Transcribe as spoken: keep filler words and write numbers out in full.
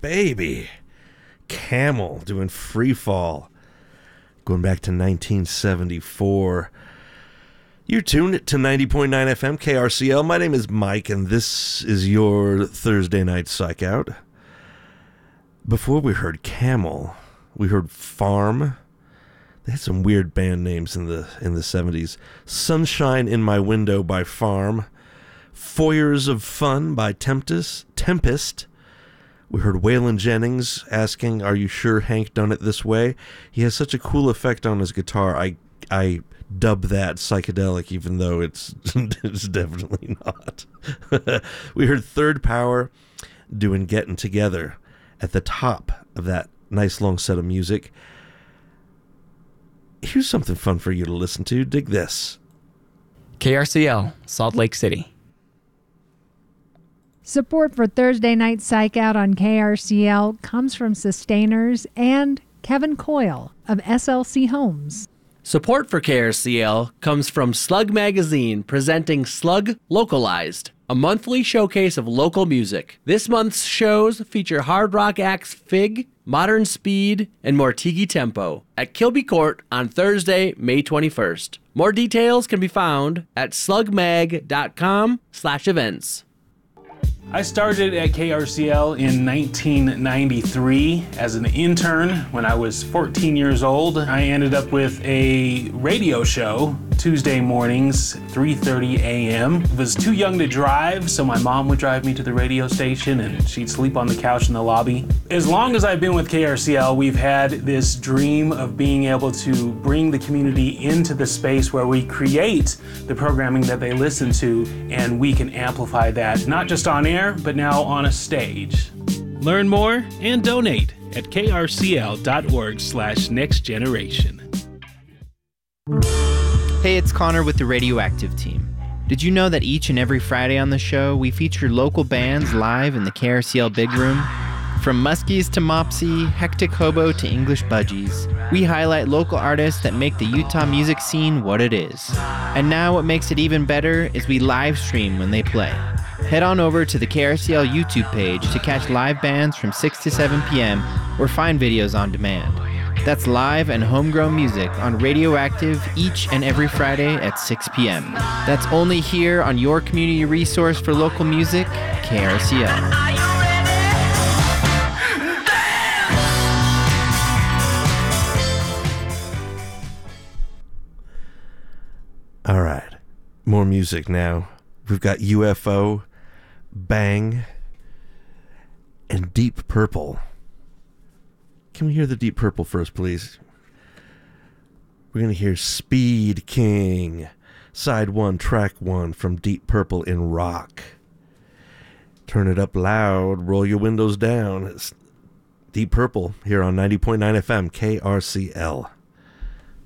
baby. Camel doing Free Fall. Going back to nineteen seventy-four. You're tuned to ninety point nine F M K R C L. My name is Mike, and this is your Thursday Night Psych Out. Before we heard Camel, we heard Farm. They had some weird band names in the in the seventies. Sunshine in My Window by Farm. Foyers of Fun by Tempest. Tempest. We heard Waylon Jennings asking, "Are you sure Hank done it this way?" He has such a cool effect on his guitar. I I dub that psychedelic, even though it's it's definitely not. We heard Third Power doing Getting Together at the top of that nice long set of music. Here's something fun for you to listen to. Dig this. K R C L, Salt Lake City. Support for Thursday Night Psych Out on K R C L comes from Sustainers and Kevin Coyle of S L C Homes. Support for K R C L comes from Slug Magazine, presenting Slug Localized, a monthly showcase of local music. This month's shows feature hard rock acts Fig, Modern Speed, and Mortigi Tempo at Kilby Court on Thursday, May twenty-first. More details can be found at slugmag.com slash events. I started at K R C L in nineteen ninety-three as an intern when I was fourteen years old. I ended up with a radio show Tuesday mornings, three thirty a.m. Was too young to drive, so my mom would drive me to the radio station and she'd sleep on the couch in the lobby. As long as I've been with K R C L, we've had this dream of being able to bring the community into the space where we create the programming that they listen to, and we can amplify that, not just on air, but now on a stage. Learn more and donate at krcl.org slash next generation. Hey, it's Connor with the Radioactive team. Did you know that each and every Friday on the show, we feature local bands live in the K R C L Big Room? From Muskies to Mopsy, Hectic Hobo to English Budgies, we highlight local artists that make the Utah music scene what it is. And now what makes it even better is we live stream when they play. Head on over to the K R C L YouTube page to catch live bands from six to seven p.m. or find videos on demand. That's live and homegrown music on Radioactive each and every Friday at six p.m. That's only here on your community resource for local music, K R C L. All right, more music now. We've got U F O, Bang, and Deep Purple. Can we hear the Deep Purple first, please? We're going to hear Speed King, side one, track one from Deep Purple in rock. Turn it up loud, roll your windows down. It's Deep Purple here on ninety point nine F M K R C L.